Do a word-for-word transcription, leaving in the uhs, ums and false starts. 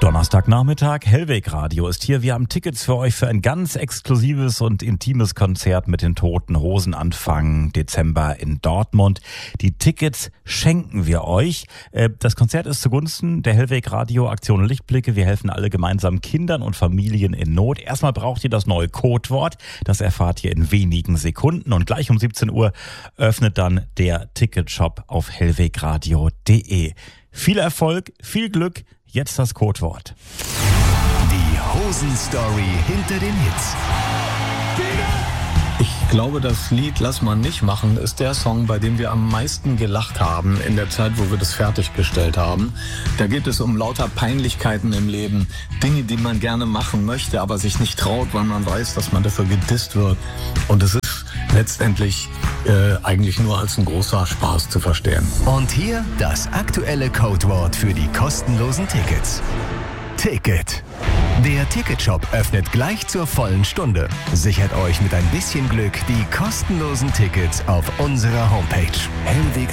Donnerstagnachmittag, Hellweg Radio ist hier. Wir haben Tickets für euch für ein ganz exklusives und intimes Konzert mit den Toten Hosen Anfang Dezember in Dortmund. Die Tickets schenken wir euch. Das Konzert ist zugunsten der Hellweg Radio Aktion Lichtblicke. Wir helfen alle gemeinsam Kindern und Familien in Not. Erstmal braucht ihr das neue Codewort. Das erfahrt ihr in wenigen Sekunden. Und gleich um siebzehn Uhr öffnet dann der Ticketshop auf hellwegradio punkt de. Viel Erfolg, viel Glück. Jetzt das Codewort. Die Hosen-Story hinter den Hits. Ich glaube, das Lied Lass mal nicht machen ist der Song, bei dem wir am meisten gelacht haben in der Zeit, wo wir das fertiggestellt haben. Da geht es um lauter Peinlichkeiten im Leben, Dinge, die man gerne machen möchte, aber sich nicht traut, weil man weiß, dass man dafür gedisst wird. Und es ist letztendlich äh, eigentlich nur als ein großer Spaß zu verstehen. Und hier das aktuelle Codewort für die kostenlosen Tickets. Ticket. Der Ticketshop öffnet gleich zur vollen Stunde. Sichert euch mit ein bisschen Glück die kostenlosen Tickets auf unserer Homepage hellweg